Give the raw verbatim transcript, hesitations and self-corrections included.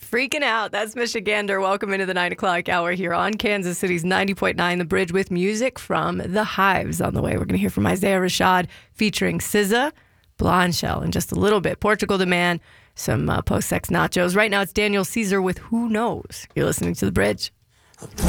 freaking out. That's Michigander. Welcome into the nine o'clock hour here on Kansas City's ninety point nine The Bridge with music from The Hives. On the way, we're going to hear from Isaiah Rashad featuring S Z A, Blonde Shell in just a little bit. Portugal the Man, some uh, post-sex nachos. Right now, it's Daniel Caesar with Who Knows. You're listening to The Bridge.